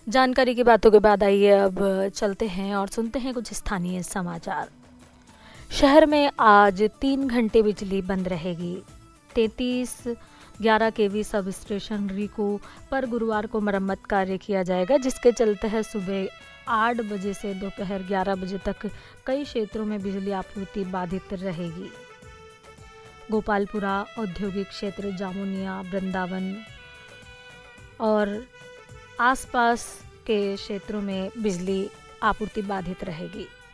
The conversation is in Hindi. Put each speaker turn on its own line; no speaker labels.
जानकारी की बातों के बाद आइए अब चलते हैं और सुनते हैं कुछ स्थानीय समाचार। शहर में आज 3 घंटे बिजली बंद रहेगी। 3311 केवी सब स्टेशन रीको पर गुरुवार को मरम्मत कार्य किया जाएगा, जिसके चलते है सुबह 8 बजे से दोपहर 11 बजे तक कई क्षेत्रों में बिजली आपूर्ति बाधित रहेगी। गोपालपुरा औद्योगिक क्षेत्र, जामुनिया, वृंदावन और आसपास के क्षेत्रों में बिजली आपूर्ति बाधित रहेगी।